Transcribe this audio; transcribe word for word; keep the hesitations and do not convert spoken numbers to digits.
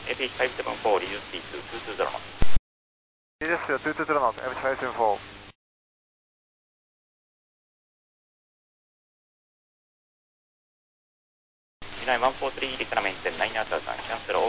エーピーエイチファイブセブンフォー reduce speed to ツーツーゼロ knots。 いいですよ、ツーツーゼロ knots、エーピーエイチファイブセブンフォー。 ナインワンフォースリー リクナメンテンナインアウターさん、キャンセル